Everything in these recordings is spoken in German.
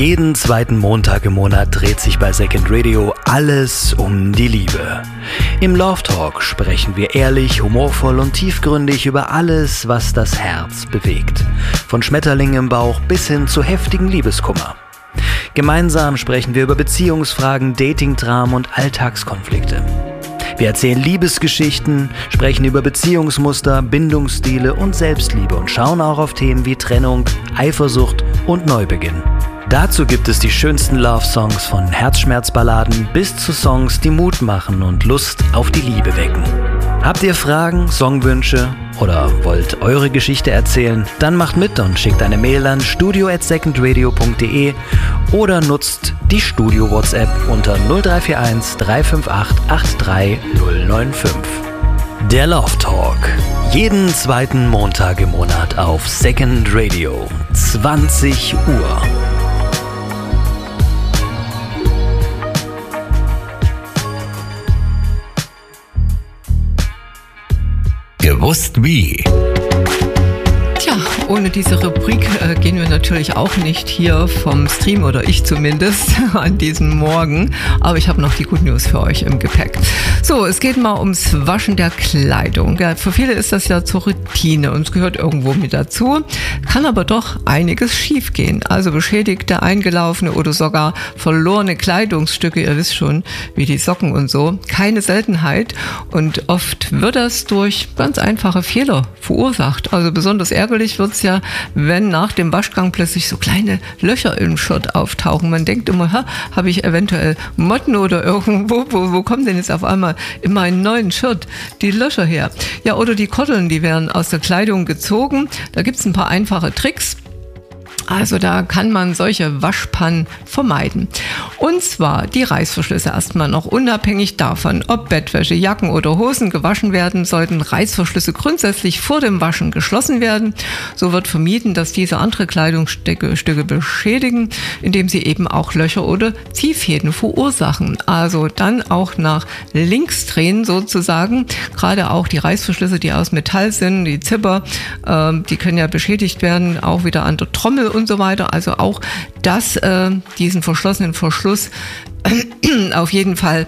Jeden zweiten Montag im Monat dreht sich bei Second Radio alles um die Liebe. Im Love Talk sprechen wir ehrlich, humorvoll und tiefgründig über alles, was das Herz bewegt. Von Schmetterlingen im Bauch bis hin zu heftigen Liebeskummer. Gemeinsam sprechen wir über Beziehungsfragen, Datingdramen und Alltagskonflikte. Wir erzählen Liebesgeschichten, sprechen über Beziehungsmuster, Bindungsstile und Selbstliebe und schauen auch auf Themen wie Trennung, Eifersucht und Neubeginn. Dazu gibt es die schönsten Love-Songs von Herzschmerzballaden bis zu Songs, die Mut machen und Lust auf die Liebe wecken. Habt ihr Fragen, Songwünsche oder wollt eure Geschichte erzählen? Dann macht mit und schickt eine Mail an studio@secondradio.de oder nutzt die Studio-WhatsApp unter 0341 358 83095. Der Love Talk. Jeden zweiten Montag im Monat auf Second Radio. 20 Uhr. Gewusst wie. Tja, ohne diese Rubrik gehen wir natürlich auch nicht hier vom Stream, oder ich zumindest, an diesem Morgen. Aber ich habe noch die Good News für euch im Gepäck. So, es geht mal ums Waschen der Kleidung. Ja, für viele ist das ja zur Routine und es gehört irgendwo mit dazu. Kann aber doch einiges schief gehen. Also beschädigte, eingelaufene oder sogar verlorene Kleidungsstücke, ihr wisst schon, wie die Socken und so, keine Seltenheit. Und oft wird das durch ganz einfache Fehler verursacht. Also besonders ärgerlich wird es ja, wenn nach dem Waschgang plötzlich so kleine Löcher im Shirt auftauchen. Man denkt immer, habe ich eventuell Motten oder irgendwo, wo kommen denn jetzt auf einmal in meinen neuen Shirt die Löcher her? Ja, oder die Kotteln, die werden aus der Kleidung gezogen. Da gibt es ein paar einfache Tricks. Also da kann man solche Waschpannen vermeiden. Und zwar die Reißverschlüsse erstmal noch. Unabhängig davon, ob Bettwäsche, Jacken oder Hosen gewaschen werden, sollten Reißverschlüsse grundsätzlich vor dem Waschen geschlossen werden. So wird vermieden, dass diese andere Kleidungsstücke beschädigen, indem sie eben auch Löcher oder Ziehfäden verursachen. Also dann auch nach links drehen sozusagen. Gerade auch die Reißverschlüsse, die aus Metall sind, die Zipper, die können ja beschädigt werden, auch wieder an der Trommel und so weiter. Also auch diesen verschlossenen Verschluss auf jeden Fall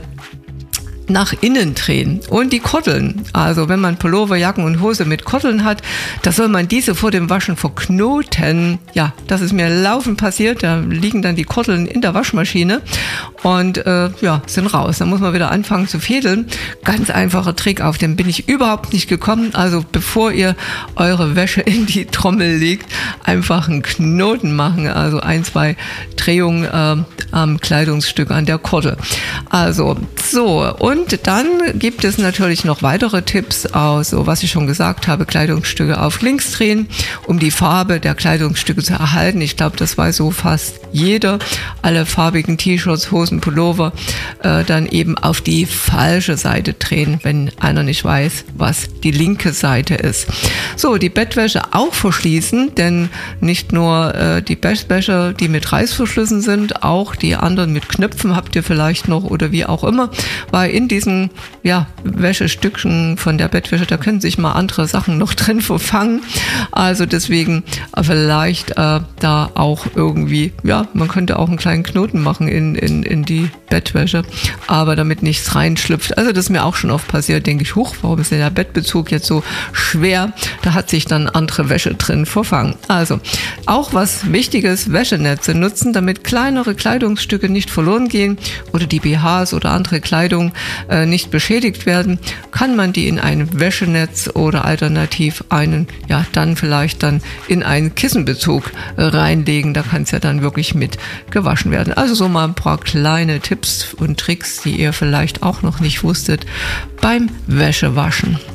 nach innen drehen. Und die Kotteln, also wenn man Pullover, Jacken und Hose mit Kotteln hat, da soll man diese vor dem Waschen verknoten. Ja, das ist mir laufend passiert, da liegen dann die Kotteln in der Waschmaschine und sind raus. Dann muss man wieder anfangen zu fädeln. Ganz einfacher Trick, auf den bin ich überhaupt nicht gekommen. Also bevor ihr eure Wäsche in die Trommel legt, einfach einen Knoten machen, also 1, 2 Drehungen am Kleidungsstück, an der Kottel. Also so, und dann gibt es natürlich noch weitere Tipps, also was ich schon gesagt habe, Kleidungsstücke auf links drehen, um die Farbe der Kleidungsstücke zu erhalten. Ich glaube, das weiß so fast jeder. Alle farbigen T-Shirts, Hosen, Pullover dann eben auf die falsche Seite drehen, wenn einer nicht weiß, was die linke Seite ist. So, die Bettwäsche auch verschließen, denn nicht nur die Bettwäsche, die mit Reißverschlüssen sind, auch die anderen mit Knöpfen habt ihr vielleicht noch oder wie auch immer, weil in diesen Wäschestückchen von der Bettwäsche, da können sich mal andere Sachen noch drin verfangen. Also deswegen vielleicht da auch irgendwie, man könnte auch einen kleinen Knoten machen in die Bettwäsche, aber damit nichts reinschlüpft. Also das ist mir auch schon oft passiert, denke ich, warum ist denn der Bettbezug jetzt so schwer? Da hat sich dann andere Wäsche drin verfangen. Also auch was Wichtiges, Wäschenetze nutzen, damit kleinere Kleidungsstücke nicht verloren gehen oder die BHs oder andere Kleidung nicht beschädigt werden, kann man die in ein Wäschenetz oder alternativ dann vielleicht in einen Kissenbezug reinlegen. Da kann es ja dann wirklich mit gewaschen werden. Also so mal ein paar kleine Tipps und Tricks, die ihr vielleicht auch noch nicht wusstet beim Wäschewaschen.